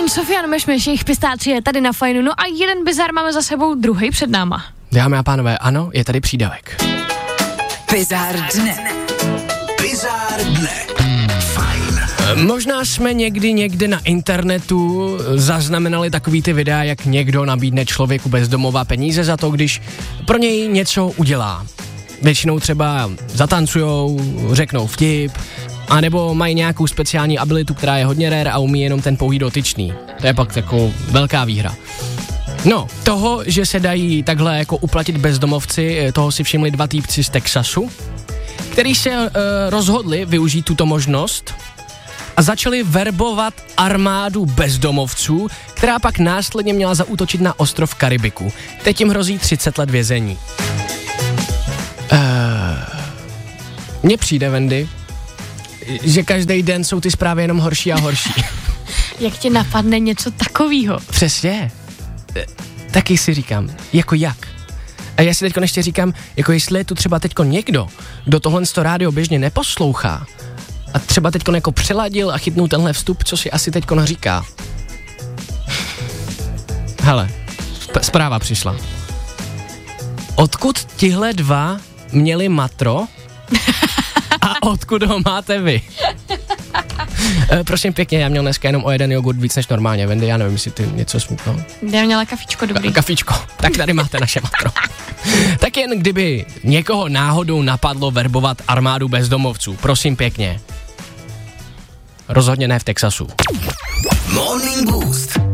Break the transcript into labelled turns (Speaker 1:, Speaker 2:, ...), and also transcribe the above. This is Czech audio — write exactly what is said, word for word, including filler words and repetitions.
Speaker 1: Sofian Mešmeš, jejich pistáci je tady na Fajnu, no a jeden bizar máme za sebou, druhý před náma.
Speaker 2: Dámy a pánové, ano, je tady přídavek.
Speaker 3: Bizar dne.
Speaker 4: Bizar dne. Fajn.
Speaker 2: Možná jsme někdy někde na internetu zaznamenali takový ty videa, jak někdo nabídne člověku bezdomova peníze za to, když pro něj něco udělá. Většinou třeba zatancujou, řeknou vtip, anebo mají nějakou speciální abilitu, která je hodně rare a umí jenom ten pouhý dotyčný. To je pak takovou velká výhra. No, toho, že se dají takhle jako uplatit bezdomovci, toho si všimli dva týpci z Texasu, který se uh, rozhodli využít tuto možnost a začali verbovat armádu bezdomovců, která pak následně měla zaútočit na ostrov Karibiku. Teď jim hrozí třicet let vězení. Uh, Mně přijde, Wendy, že každý den jsou ty zprávy jenom horší a horší.
Speaker 1: Jak tě napadne něco takového?
Speaker 2: Přesně. Taky si říkám, jako jak? A já si teďko ještě říkám, jako jestli je tu třeba teďko někdo, kdo tohle to rádio běžně neposlouchá a třeba teďko jako přiladil a chytnul tenhle vstup, co si asi teďko říká. Hele, sp- zpráva přišla. Odkud tihle dva měli matro a odkud ho máte vy? E, prosím pěkně, já měl dneska jenom o jeden jogurt víc než normálně, Wendy, já nevím, jestli ty něco smutno.
Speaker 1: Já měla kafičko dobrý.
Speaker 2: Ka- kafičko, tak tady máte naše matro. Tak jen kdyby někoho náhodou napadlo verbovat armádu bezdomovců, prosím pěkně. Rozhodně ne v Texasu.
Speaker 4: Morning Boost.